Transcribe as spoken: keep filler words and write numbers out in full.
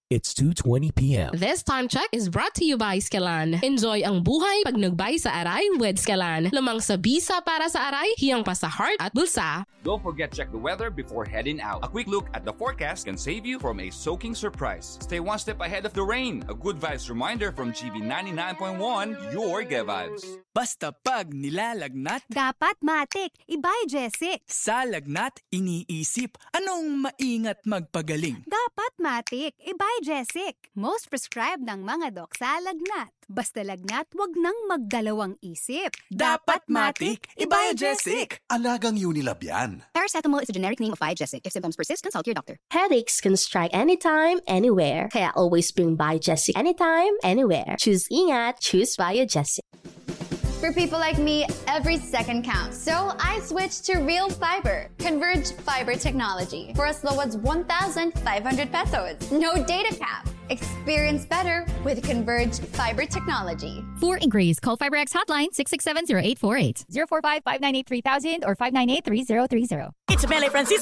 It's two twenty p.m. This time check is brought to you by Skelan. Enjoy ang buhay pag nagbay sa aray with Skelan. Lamang sa bisa para sa aray, hiyang pa sa heart at bulsa. Don't forget check the weather before heading out. A quick look at the forecast can save you from a soaking surprise. Stay one step ahead of the rain. A good vibes reminder from G B ninety-nine point one, your Good Vibes. Basta pag nilalagnat, dapat matik, ibay Jessic. Sa lagnat, iniisip, anong maingat magpagaling? Dapat matik, ibay Jessic. Most prescribed ng mga dok sa lagnat. Basta lagnat, wag nang magdalawang isip. Dapat matik, ibay Jessic. Alagang Unilab yan. Paracetamol is a generic name of Bijessic. If symptoms persist, consult your doctor. Headaches can strike anytime, anywhere. Kaya always bring Bijessic anytime, anywhere. Choose Ingat, choose Bijessic. For people like me, every second counts. So I switched to Real Fiber, Converge Fiber technology. For as low as one thousand five hundred pesos. No data cap. Experience better with Converge Fiber technology. For inquiries, call FiberX hotline six six seven zero eight four eight, zero four five, five nine eight, three thousand or five nine eight, three zero three zero. It's Mele Francisco.